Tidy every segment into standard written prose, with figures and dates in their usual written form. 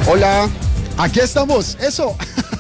Hola, aquí estamos, eso.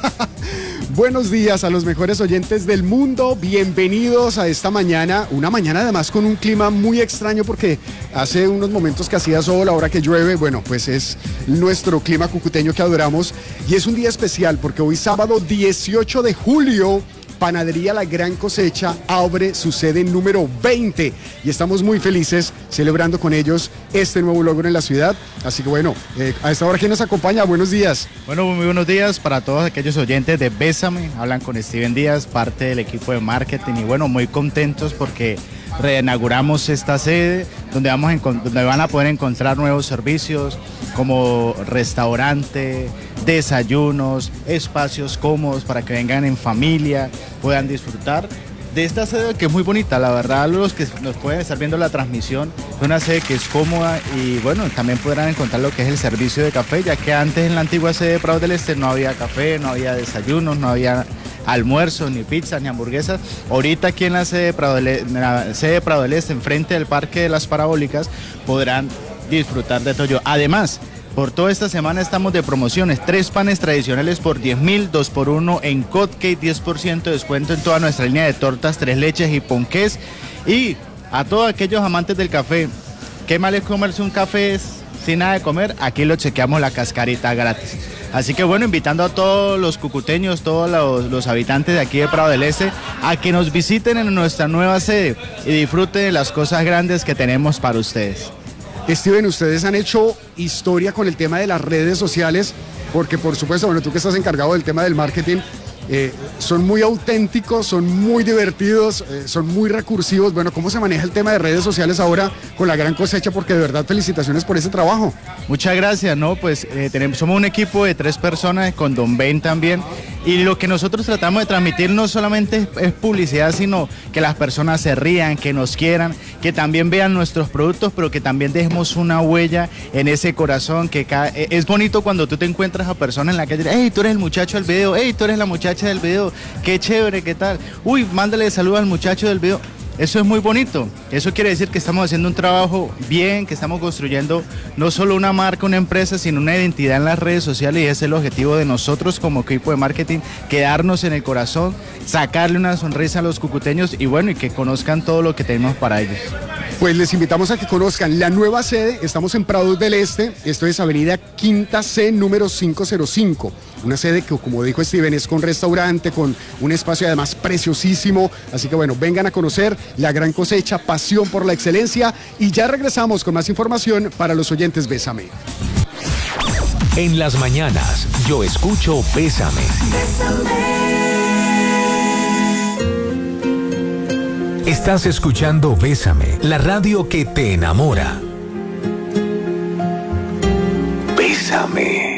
Buenos días a los mejores oyentes del mundo, bienvenidos a esta mañana, una mañana además con un clima muy extraño porque hace unos momentos que hacía sol, ahora que llueve, bueno, pues es nuestro clima cucuteño que adoramos y es un día especial porque hoy sábado 18 de julio, Panadería La Gran Cosecha abre su sede número 20 y estamos muy felices celebrando con ellos este nuevo logro en la ciudad. Así que bueno, a esta hora, ¿quién nos acompaña? Buenos días. Bueno, muy buenos días para todos aquellos oyentes de Bésame. Hablan con Steven Díaz, parte del equipo de marketing y bueno, muy contentos porque reinauguramos esta sede donde van a poder encontrar nuevos servicios como restaurante, desayunos, espacios cómodos para que vengan en familia, puedan disfrutar de esta sede que es muy bonita. La verdad, los que nos pueden estar viendo la transmisión, es una sede que es cómoda y bueno, también podrán encontrar lo que es el servicio de café, ya que antes en la antigua sede de Prado del Este no había café, no había desayunos, no había almuerzos, ni pizzas, ni hamburguesas. Ahorita aquí en la sede de Prado del Este, enfrente del Parque de las Parabólicas, podrán disfrutar de todo. Además, por toda esta semana estamos de promociones, 3 panes tradicionales por 10.000, 2x1 en Cupcake, 10% de descuento en toda nuestra línea de tortas, 3 leches y ponqués. Y a todos aquellos amantes del café, ¿qué mal es comerse un café sin nada de comer? Aquí lo chequeamos la cascarita gratis. Así que bueno, invitando a todos los cucuteños, todos los habitantes de aquí de Prado del Este, a que nos visiten en nuestra nueva sede y disfruten de las cosas grandes que tenemos para ustedes. Steven, ustedes han hecho historia con el tema de las redes sociales, porque por supuesto, bueno, tú que estás encargado del tema del marketing, son muy auténticos, son muy divertidos, son muy recursivos. Bueno, ¿cómo se maneja el tema de redes sociales ahora con La Gran Cosecha? Porque de verdad felicitaciones por ese trabajo. Muchas gracias, ¿no? Pues somos un equipo de 3 personas, con Don Ben también, y lo que nosotros tratamos de transmitir no solamente es publicidad, sino que las personas se rían, que nos quieran, que también vean nuestros productos, pero que también dejemos una huella en ese corazón. Es bonito cuando tú te encuentras a personas en la calle, hey, tú eres el muchacho del video, hey, tú eres la muchacha del video, qué chévere, qué tal, uy, mándale saludos al muchacho del video. Eso es muy bonito, eso quiere decir que estamos haciendo un trabajo bien, que estamos construyendo no solo una marca, una empresa, sino una identidad en las redes sociales, y ese es el objetivo de nosotros como equipo de marketing, quedarnos en el corazón, sacarle una sonrisa a los cucuteños y bueno, y que conozcan todo lo que tenemos para ellos. Pues les invitamos a que conozcan la nueva sede. Estamos en Prado del Este, esto es Avenida Quinta C, número 505. Una sede que, como dijo Steven, es con restaurante, con un espacio además preciosísimo. Así que bueno, vengan a conocer La Gran Cosecha, pasión por la excelencia. Y ya regresamos con más información para los oyentes Bésame. En las mañanas, yo escucho Bésame. Estás escuchando Bésame, la radio que te enamora. Bésame.